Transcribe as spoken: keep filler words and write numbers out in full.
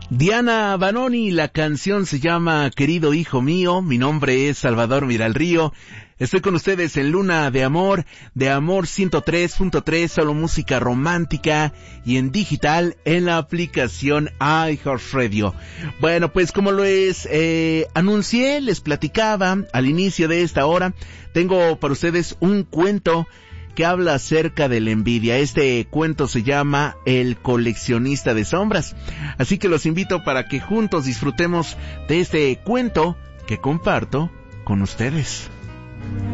Diana Banoni, la canción se llama Querido Hijo Mío, mi nombre es Salvador Miralrío, estoy con ustedes en Luna de Amor, de Amor ciento tres punto tres, solo música romántica y en digital en la aplicación iHeartRadio. Bueno, pues como lo es, eh, anuncié, les platicaba al inicio de esta hora, tengo para ustedes un cuento que habla acerca de la envidia. Este cuento se llama El coleccionista de sombras. Así que los invito para que juntos disfrutemos de este cuento que comparto con ustedes.